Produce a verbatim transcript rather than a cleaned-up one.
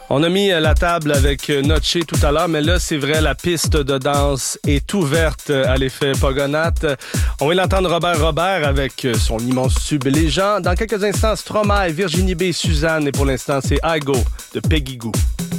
On a mis la table avec Notché tout à l'heure, mais là, c'est vrai, la piste de danse est ouverte à l'effet Pogonath. On va l'entendre Robert Robert avec son immense tube Les gens. Dans quelques instants, Stromae, Virginie B, Suzanne. Et pour l'instant, c'est I Go de Peggy Gou.